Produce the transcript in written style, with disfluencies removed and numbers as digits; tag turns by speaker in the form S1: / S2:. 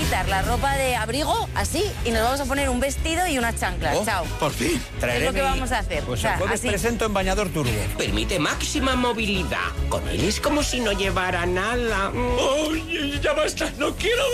S1: quitar la ropa de abrigo, así, y nos vamos a poner un vestido y unas chanclas. Chao.
S2: Por fin.
S1: Es lo que vamos a hacer.
S3: Pues
S1: O sea,
S3: el jueves
S1: así.
S3: presento en bañador turbo.
S4: Permite máxima movilidad. Con él es como si no llevara nada.
S2: Oye, ya basta, no quiero